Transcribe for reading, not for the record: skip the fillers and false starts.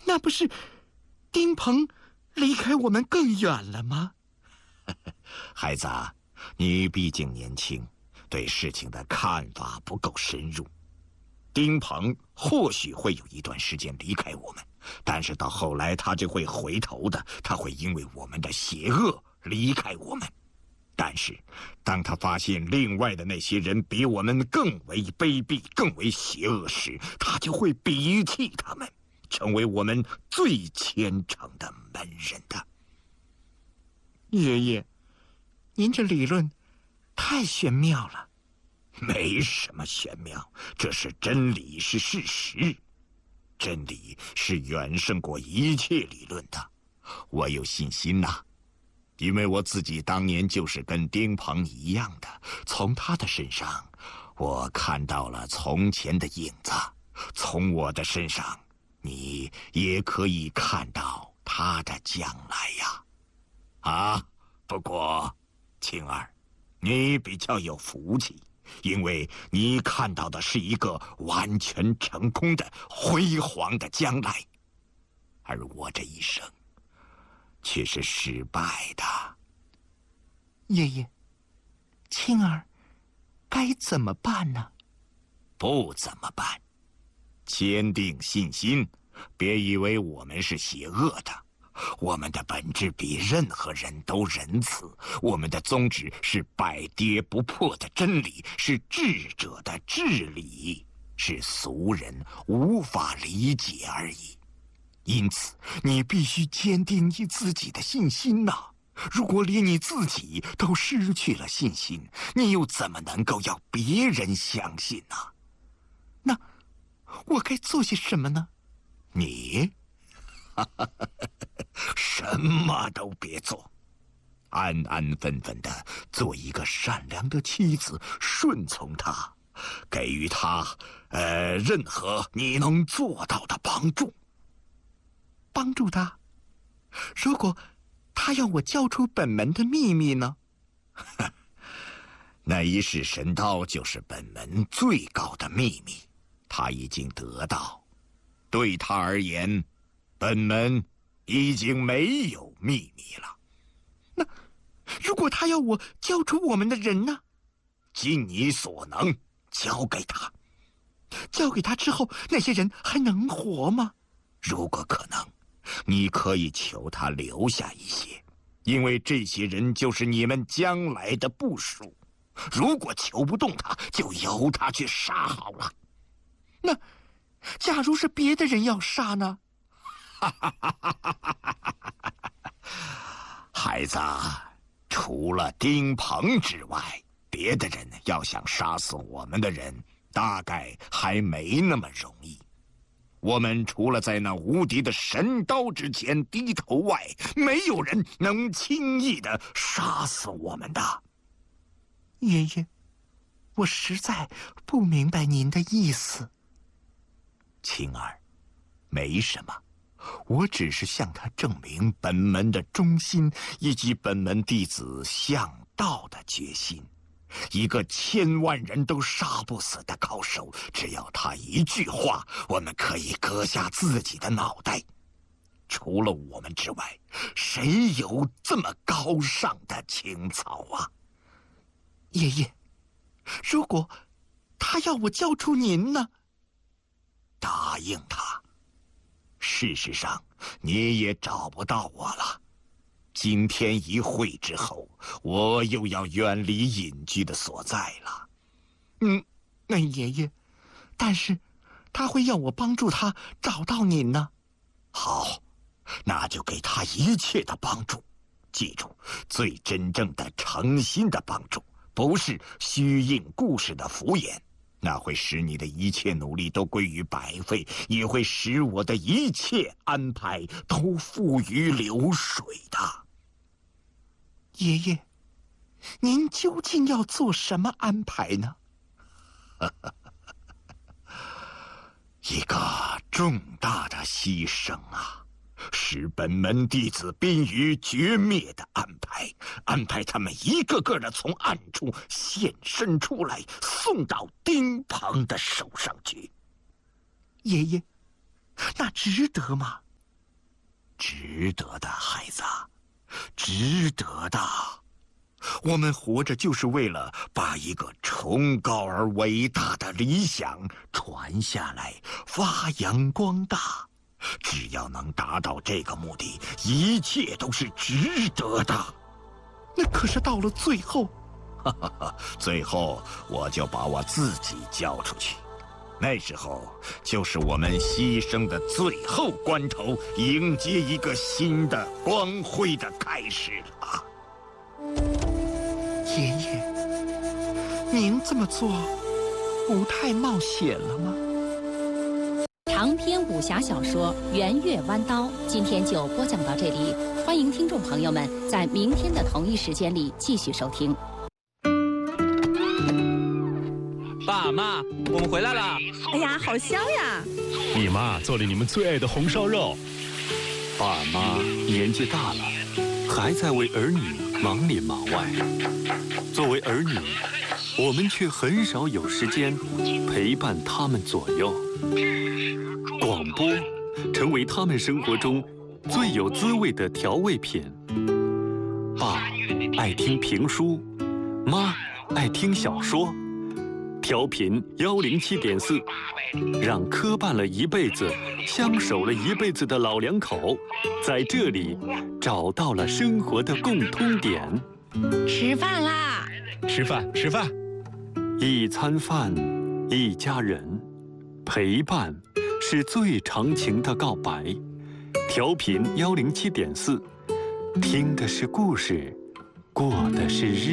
那不是丁鹏离开我们更远了吗？ 孩子，你毕竟年轻，对事情的看法不够深入。丁鹏或许会有一段时间离开我们，但是到后来他就会回头的，他会因为我们的邪恶离开我们。但是当他发现另外的那些人比我们更为卑鄙、更为邪恶时，他就会鄙弃他们，成为我们最虔诚的门人的。 爷爷，您这理论太玄妙了。 没什么玄妙，这是真理，是事实。真理是远胜过一切理论的，我有信心呐。因为我自己当年就是跟丁鹏一样的，从他的身上我看到了从前的影子，从我的身上你也可以看到他的将来呀。不过青儿，你比较有福气，因为你看到的是一个完全成功的辉煌的将来，而我这一生却是失败的。 爷爷，青儿该怎么办呢？ 不怎么办，坚定信心，别以为我们是邪恶的，我们的本质比任何人都仁慈，我们的宗旨是百跌不破的真理，是智者的治理，是俗人无法理解而已。因此你必须坚定你自己的信心呐。如果连你自己都失去了信心，你又怎么能够要别人相信呢？ 那我该做些什么呢？ 你什么都别做，安安分分的做一个善良的妻子，顺从他，给予他任何你能做到的帮助。 帮助他？如果他要我交出本门的秘密呢？ 那一世神刀就是本门最高的秘密，他已经得到，对他而言，本门已经没有秘密了。 那如果他要我交出我们的人呢？ 尽你所能交给他。 交给他之后，那些人还能活吗？ 如果可能，你可以求他留下一些，因为这些人就是你们将来的部属。如果求不动他，就由他去杀好了。 那假如是别的人要杀呢？ 孩子，除了丁鹏之外，别的人要想杀死我们的人，大概还没那么容易。我们除了在那无敌的神刀之前低头外，没有人能轻易的杀死我们的。 爷爷，我实在不明白您的意思。 青儿，没什么，我只是向他证明本门的忠心，以及本门弟子向道的决心。一个1000万人都杀不死的高手，只要他一句话，我们可以割下自己的脑袋。除了我们之外，谁有这么高尚的情操啊？ 爷爷，如果他要我交出您呢？ 答应他。事实上，你也找不到我了。今天一会之后，我又要远离隐居的所在了。 那爷爷，但是他会要我帮助他找到您呢。 好，那就给他一切的帮助。记住，最真正的诚心的帮助，不是虚应故事的敷衍，那会使你的一切努力都归于白费，也会使我的一切安排都付于流水的。 爷爷，您究竟要做什么安排呢？ 一个重大的牺牲啊，使本门弟子濒于绝灭的安排，安排他们一个个的从暗处现身出来，送到丁鹏的手上去。 爷爷，那值得吗？ 值得的，孩子，值得的。我们活着就是为了把一个崇高而伟大的理想传下来，发扬光大。只要能达到这个目的，一切都是值得的。 那可是到了最后， 最后我就把我自己交出去。那时候就是我们牺牲的最后关头，迎接一个新的光辉的开始了。 爷爷，您这么做不太冒险了吗？ 长篇武侠小说《圆月弯刀》今天就播讲到这里，欢迎听众朋友们在明天的同一时间里继续收听。 爸妈，我们回来了！ 哎呀，好香呀！ 你妈做了你们最爱的红烧肉。 爸妈年纪大了，还在为儿女忙里忙外。作为儿女，我们却很少有时间陪伴他们左右。广播成为他们生活中最有滋味的调味品。爸爱听评书，妈爱听小说。调频107.4，让磕绊了一辈子、相守了一辈子的老两口，在这里找到了生活的共通点。 吃饭啦！ 吃饭，吃饭。 一餐饭，一家人，陪伴是最长情的告白。调频107.4，听的是故事，过的是日。